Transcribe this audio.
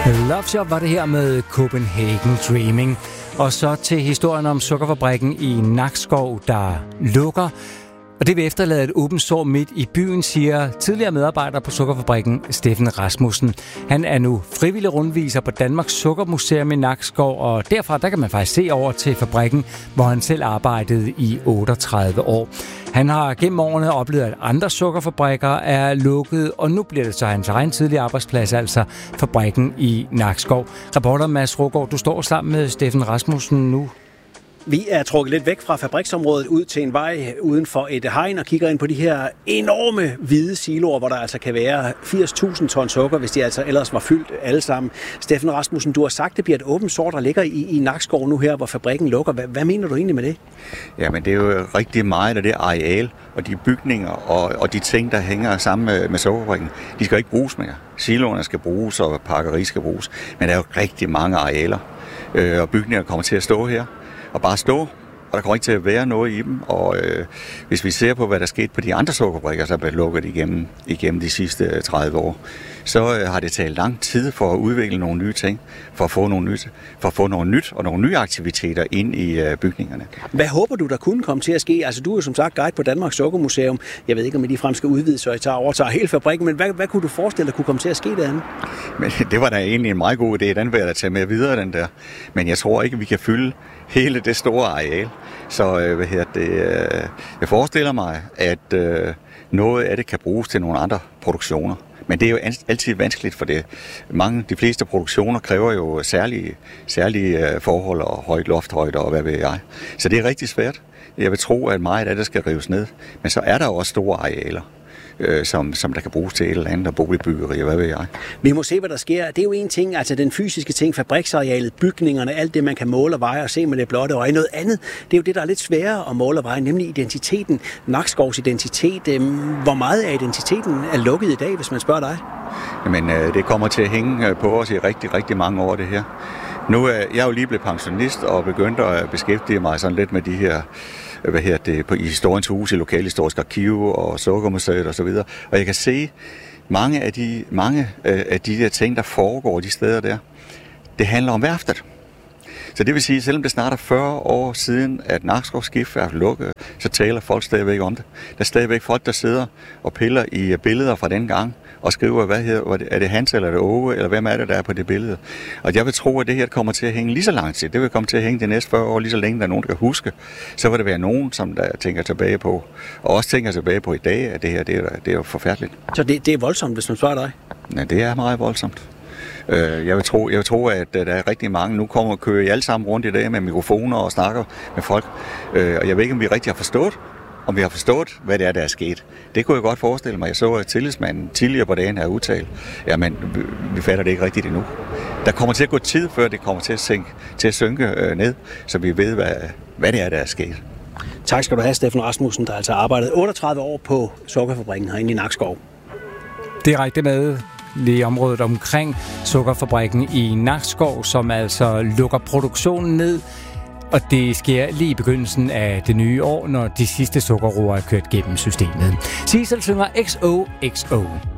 Love Shop var det her med Copenhagen Dreaming. Og så til historien om sukkerfabrikken i Nakskov, der lukker. Og det vil efterlade et åbent sår midt i byen, siger tidligere medarbejder på sukkerfabrikken Steffen Rasmussen. Han er nu frivillig rundviser på Danmarks Sukkermuseum i Nakskov, og derfra der kan man faktisk se over til fabrikken, hvor han selv arbejdede i 38 år. Han har gennem årene oplevet, at andre sukkerfabrikker er lukket, og nu bliver det så hans egen tidlige arbejdsplads, altså fabrikken i Nakskov. Reporter Mads Ruggaard, du står sammen med Steffen Rasmussen nu. Vi er trukket lidt væk fra fabriksområdet ud til en vej uden for et hegn og kigger ind på de her enorme hvide siloer, hvor der altså kan være 80.000 ton sukker, hvis de altså ellers var fyldt alle sammen. Steffen Rasmussen, du har sagt, det bliver et åbent sår, der ligger i Nakskov nu her, hvor fabrikken lukker. Hvad mener du egentlig med det? Jamen, det er jo rigtig meget af det areal og de bygninger og de ting, der hænger sammen med sukkerfabrikken. De skal ikke bruges mere. Siloerne skal bruges, og pakkeri skal bruges. Men der er jo rigtig mange arealer, og bygninger kommer til at stå her. Og bare stå, og der kommer ikke til at være noget i dem. Og hvis vi ser på, hvad der skete på de andre sukkerfabrikker, der er blevet lukket igennem de sidste 30 år, så har det taget lang tid for at udvikle nogle nye ting, for at få noget nyt og nogle nye aktiviteter ind i bygningerne. Hvad håber du, der kunne komme til at ske? Altså, du er jo som sagt guide på Danmarks Sukkermuseum. Jeg ved ikke, om I ligefrem skal udvide, så I overtager hele fabrikken, men hvad kunne du forestille dig kunne komme til at ske derinde? Men det var da egentlig en meget god idé. Den vil jeg da tage med videre, den der. Men jeg tror ikke, vi kan fylde hele det store areal. Så jeg forestiller mig, at noget af det kan bruges til nogle andre produktioner. Men det er jo altid vanskeligt, for de fleste produktioner kræver jo særlige forhold og højt lofthøjde og hvad ved jeg. Så det er rigtig svært. Jeg vil tro, at meget af det skal rives ned. Men så er der også store arealer, som der kan bruges til et eller andet, og boligbyggeri, hvad ved jeg. Vi må se, hvad der sker. Det er jo en ting, altså den fysiske ting, fabriksarealet, bygningerne, alt det, man kan måle og veje og se med det blotte øje. Noget andet, det er jo det, der er lidt sværere at måle og veje, nemlig identiteten, Nakskovs identitet. Hvor meget af identiteten er lukket i dag, hvis man spørger dig? Jamen, det kommer til at hænge på os i rigtig, rigtig mange år, det her. Nu er jeg jo lige blevet pensionist og begyndt at beskæftige mig sådan lidt med de her i Historiens Hus, i Lokalhistorisk Arkiv og Sukkermuseet og så videre. Og jeg kan se mange af de der ting, der foregår de steder der, det handler om værftet. Så det vil sige, selvom det snart er 40 år siden, at Nakskov Skibsværft lukkede, så taler folk stadigvæk om det. Der er stadigvæk folk, der sidder og piller i billeder fra den gang, og skriver, er det Hans eller er det Åge, eller hvem er det, der er på det billede. Og jeg vil tro, at det her kommer til at hænge lige så lang tid. Det vil komme til at hænge de næste 40 år, lige så længe der er nogen, der kan huske. Så vil der være nogen, som der tænker tilbage på, og også tænker tilbage på i dag, at det her, det er jo forfærdeligt. Så det er voldsomt, hvis man spørger dig? Ja, det er meget voldsomt. Jeg vil tro, at der er rigtig mange. Nu kører I alle sammen rundt i dag med mikrofoner og snakker med folk. Og jeg ved ikke, om vi rigtig har forstået, hvad det er, der er sket. Det kunne jeg godt forestille mig. Jeg så, at tillidsmanden tidligere på dagen har udtalt, jamen, vi fatter det ikke rigtigt endnu. Der kommer til at gå tid, før det kommer til at synke ned, så vi ved, hvad det er, der er sket. Tak skal du have, Steffen Rasmussen, der altså arbejdet 38 år på sukkerfabrikken herinde i Nakskov. Direkte med i området omkring sukkerfabrikken i Nakskov, som altså lukker produktionen ned. Og det sker lige i begyndelsen af det nye år, når de sidste sukkerroer er kørt gennem systemet. Sissel synger XOXO.